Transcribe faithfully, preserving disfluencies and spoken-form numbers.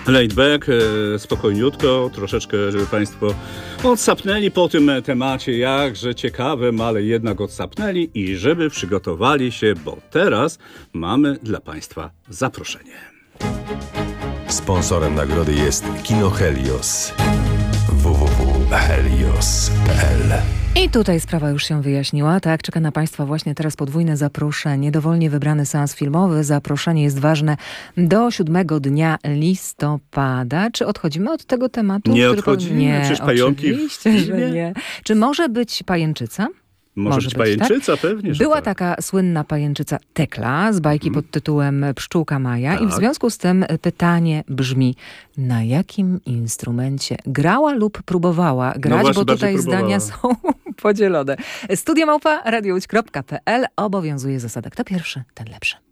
laid back, e, spokojniutko, troszeczkę, żeby Państwo odsapnęli po tym temacie, jakże ciekawym, ale jednak odsapnęli i żeby przygotowali się, bo teraz mamy dla Państwa zaproszenie. Sponsorem nagrody jest Kino Helios. w w w kropka helios kropka p l. I tutaj sprawa już się wyjaśniła. Tak, czeka na Państwa właśnie teraz podwójne zaproszenie. Dowolnie wybrany seans filmowy. Zaproszenie jest ważne do siódmego dnia listopada. Czy odchodzimy od tego tematu? Nie który odchodzimy? Po... Nie, Przecież pająki w oczywiście, że filmie? nie. Czy może być pajęczyca? Może, Może być pajęczyca, tak? Pewnie, że Była tak. taka słynna pajęczyca Tekla z bajki pod tytułem Pszczółka Maja Tak. i w związku z tym pytanie brzmi, na jakim instrumencie grała lub próbowała grać, No właśnie, bo tutaj próbowała. zdania są podzielone. Studio małpa radio łódź kropka p l obowiązuje zasada, kto pierwszy, ten lepszy.